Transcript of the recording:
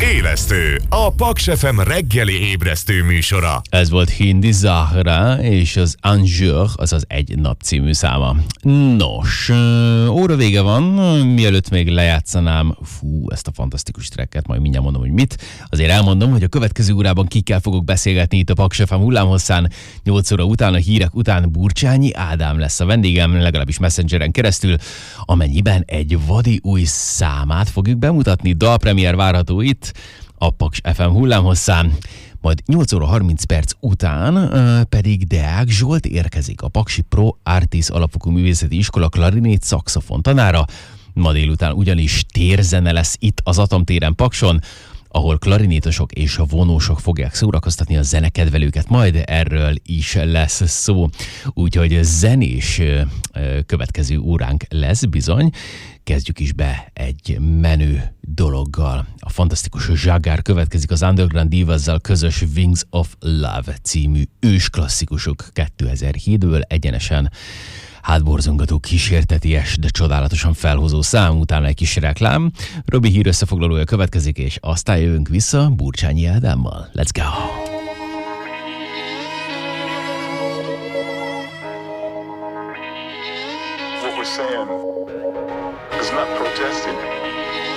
Élesztő, a Paks FM reggeli ébresztő műsora. Ez volt Hindi Zahra és az Un jour, azaz Egy nap című száma. Nos, óra vége van, mielőtt még lejátszanám ezt a fantasztikus tracket, majd mindjárt mondom, hogy mit. Azért elmondom, hogy a következő órában kikkel fogok beszélgetni itt a Paks FM hullámhosszán. 8 óra után, a hírek után Burcsányi Ádám lesz a vendégem, legalábbis Messengeren keresztül, amennyiben egy vadi új számát fogjuk bemutatni. Dalpremiér várható itt a Paks FM hullámhosszán. Majd 8 óra 30 perc után pedig Deák Zsolt érkezik, a Paksi Pro Artis Alapfokú Művészeti Iskola klarinét szaxofon tanára. Ma délután ugyanis térzene lesz itt az Atomtéren Pakson, ahol klarinétosok és vonósok fogják szórakoztatni a zenekedvelőket, majd erről is lesz szó. Úgyhogy zenés következő óránk lesz bizony. Kezdjük is be egy menő dologgal. A fantasztikus Zságár következik az Underground Divazzal közös Wings of Love című ősklasszikusok 2007-ből egyenesen hátborzongató, kísérteties, de csodálatosan felhozó szám, utána egy kis reklám. Robi hír összefoglalója következik, és aztán jövünk vissza Burcsányi Ádámmal. Let's go! What we're saying is not protesting.